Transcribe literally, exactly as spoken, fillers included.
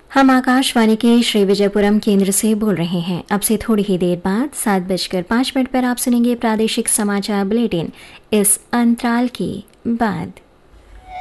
हम आकाशवाणी के श्री विजयपुरम केंद्र से बोल रहे हैं। अब से थोड़ी ही देर बाद सात बजकर पाँच मिनट पर आप सुनेंगे प्रादेशिक समाचार बुलेटिन इस अंतराल के बाद।